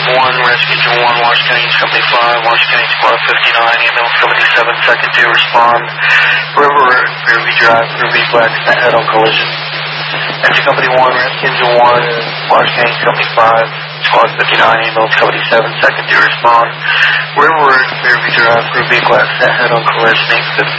1, Rescue to 1, Washington County, Company 5, Washington County Squad 59, ambulance Company 7, second to respond. River Ruby Drive, Ruby Black, head-on collision. That's Company 1, Rescue to 1, Washington County Company 5, Squad 59, ambulance Company 7, second to respond. River Ruby Drive, Ruby Black, head-on collision, 850.